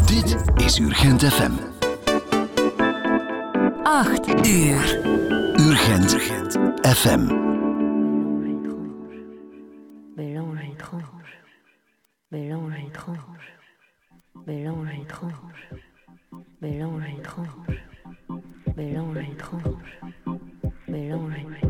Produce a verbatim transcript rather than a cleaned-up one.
Dit is Urgent F M. acht uur. Urgent F M. Mélange étrange. Mélange étrange. Mélange étrange. Mélange étrange. Mélange étrange. Mélange étrange. Mélange étrange.